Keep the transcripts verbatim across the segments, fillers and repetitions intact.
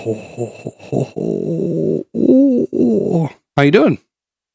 How you doing?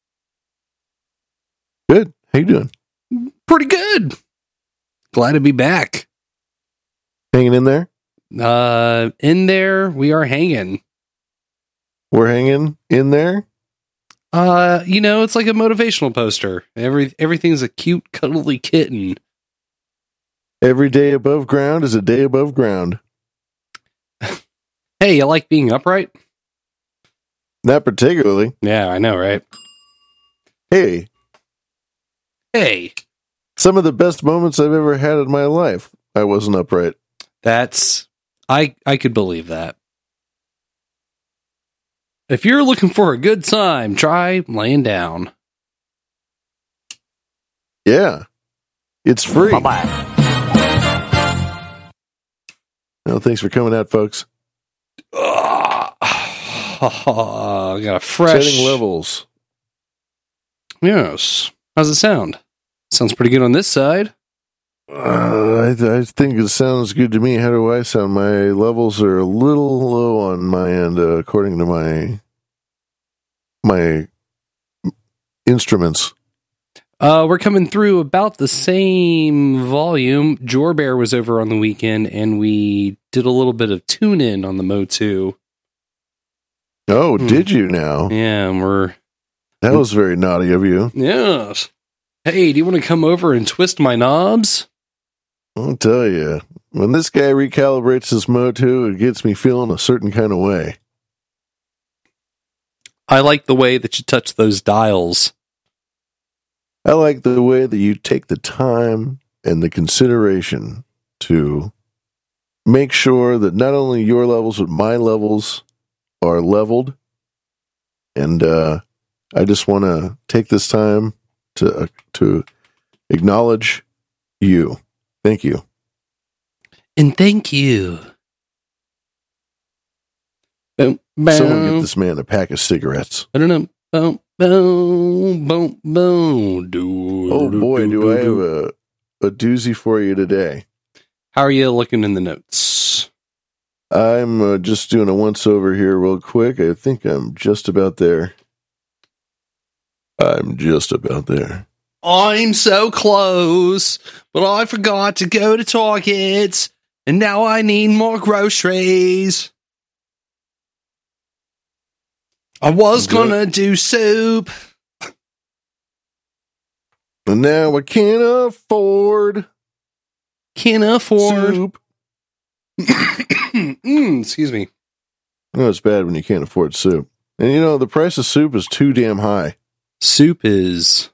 Good. How you doing? Pretty good. Glad to be back. Hanging in there? Uh, in there, we are hanging. We're hanging in there? Uh, you know, it's like a motivational poster. Every everything's a cute, cuddly kitten. Every day above ground is a day above ground. Hey, you like being upright? Not particularly. Yeah, I know, right? Hey. Hey. Some of the best moments I've ever had in my life, I wasn't upright. That's... I, I could believe that. If you're looking for a good time, try laying down. Yeah. It's free. Bye-bye. Well, thanks for coming out, folks. Uh, I got a fresh... Setting levels. Yes. How's it sound? Sounds pretty good on this side. Uh, I, I think it sounds good to me. How do I sound? My levels are a little low on my end, uh, according to my my instruments. Uh, we're coming through about the same volume. Jorbear was over on the weekend, and we did a little bit of tune-in on the Mo two. Oh, Hmm. did you now? Yeah, and we're... That was very naughty of you. Yes. Hey, do you want to come over and twist my knobs? I'll tell you, when this guy recalibrates his Mo two, it gets me feeling a certain kind of way. I like the way that you touch those dials. I like the way that you take the time and the consideration to make sure that not only your levels, but my levels are leveled. And uh, I just want to take this time to uh, to acknowledge you. Thank you. And thank you. Boom, boom. Someone get this man a pack of cigarettes. I don't know. Boom, boom, boom, boom. Do, Oh do, boy, do, do do, I have do. a, a doozy for you today. How are you looking in the notes? I'm uh, just doing a once over here real quick. I think I'm just about there. I'm just about there. I'm so close, but I forgot to go to Target, and now I need more groceries. I was gonna do soup. And now I can't afford Can't afford. soup. mm, excuse me. No, it's bad when you can't afford soup. And you know, the price of soup is too damn high. Soup is...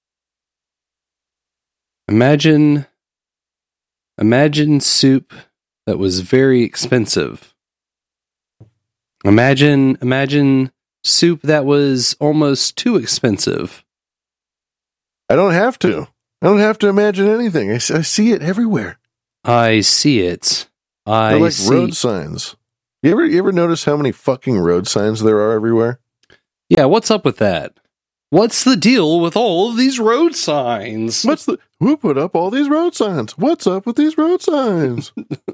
Imagine... Imagine soup that was very expensive. Imagine... Imagine soup that was almost too expensive. I don't have to. I don't have to imagine anything. I, s- I see it everywhere. I see it. I They're like see. road signs. You ever you ever notice how many fucking road signs there are everywhere? Yeah, what's up with that? What's the deal with all of these road signs? What's the who put up all these road signs? What's up with these road signs?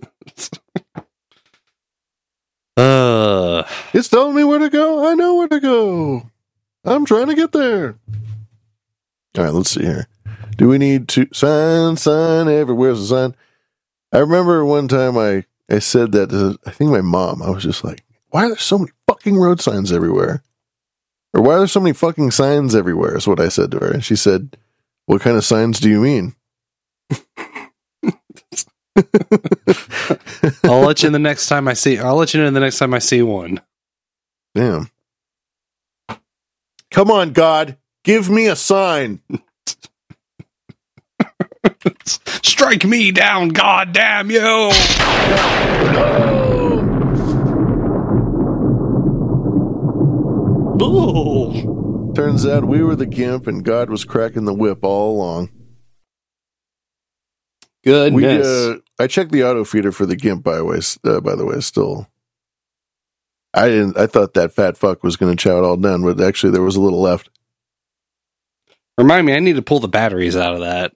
Uh, It's telling me where to go. I know where to go. I'm trying to get there. All right, let's see here. Do we need to sign, sign everywhere's a sign? I remember one time I, I said that to, I think my mom, I was just like, why are there so many fucking road signs everywhere? Or why are there so many fucking signs everywhere is what I said to her. And she said, what kind of signs do you mean? I'll let you in the next time I see. I'll let you know the next time I see one. Damn. Come on, God. Give me a sign. Strike me down, goddamn you! Oh. Turns out we were the gimp and God was cracking the whip all along. Goodness. We, uh, I checked the auto feeder for the gimp, by the way. Uh, by the way, still, I didn't. I thought that fat fuck was going to chow it all down, but actually, there was a little left. Remind me, I need to pull the batteries out of that.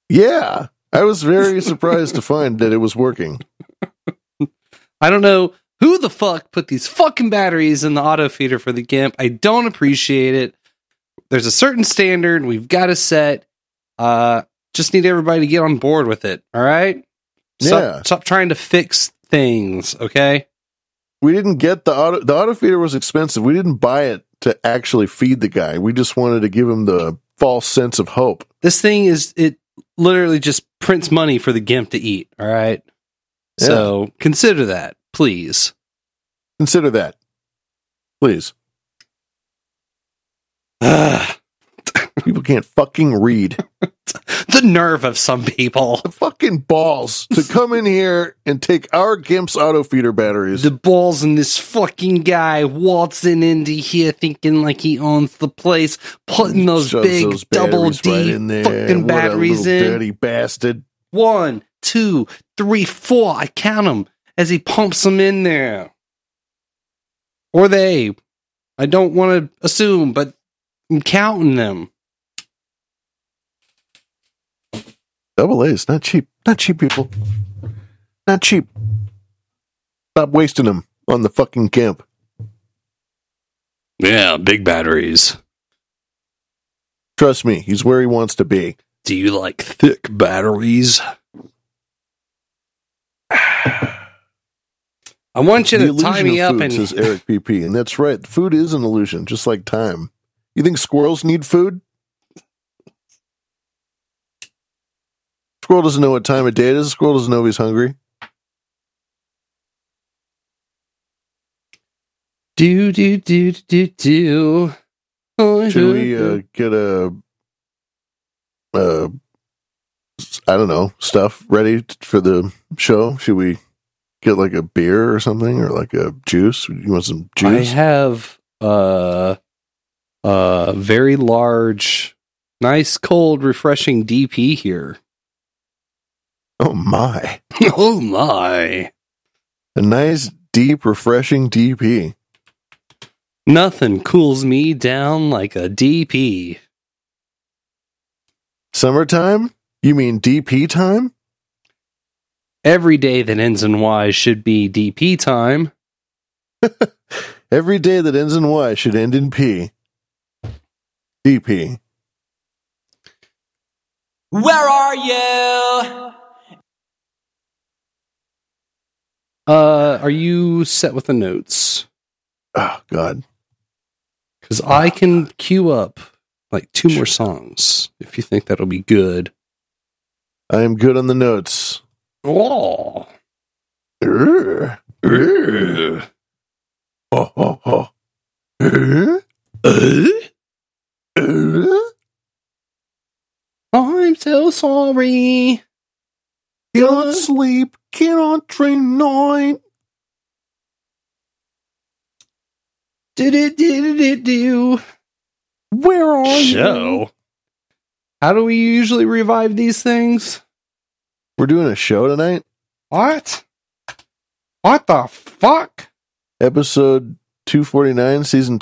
Yeah, I was very surprised to find that it was working. I don't know. Who the fuck put these fucking batteries in the auto feeder for the GIMP? I don't appreciate it. There's a certain standard we've got to set. Uh, just need everybody to get on board with it. All right. Stop, Yeah. stop trying to fix things. Okay. We didn't get the auto. The auto feeder was expensive. We didn't buy it to actually feed the guy. We just wanted to give him the false sense of hope. This thing is, it literally just prints money for the GIMP to eat. All right. Yeah. So consider that, please. Consider that, please. People can't fucking read. The nerve of some people. The fucking balls to come in here and take our GIMP's auto feeder batteries. The balls in this fucking guy waltzing into here thinking like he owns the place, putting those Shoves big those double batteries D right in there. fucking What a batteries little in. dirty bastard. One, two, three, four. I count them as he pumps them in there. Or they. I don't want to assume, but I'm counting them. Double A's, not cheap. Not cheap, people. Not cheap. Stop wasting them on the fucking GIMP. Yeah, big batteries. Trust me, he's where he wants to be. Do you like thick batteries? I want you The to tie illusion me of up food, and says Eric P P, and that's right. Food is an illusion, just like time. You think squirrels need food? Squirrel doesn't know what time of day it is. Squirrel doesn't know if he's hungry. do do do do do. Oh, Should we uh, get a, uh, I don't know, stuff ready t- for the show? Should we get like a beer or something, or like a juice? You want some I juice? have a a very large, nice, cold, refreshing D P here. Oh my! Oh my! A nice, deep, refreshing D P. Nothing cools me down like a D P. Summertime? You mean D P time? Every day that ends in Y should be D P time. Every day that ends in Y should end in P. D P. Where are you? Uh, are you set with the notes? Oh, God. Because I can queue up like two more songs if you think that'll be good. I am good on the notes. Oh, Urgh. Urgh. Oh, oh, oh. Urgh. Uh? Urgh. I'm so sorry. Cannot sleep, cannot train night. Do do do do do. Where are you? Show. How do we usually revive these things? We're doing a show tonight. What? What the fuck? Episode two forty-nine, season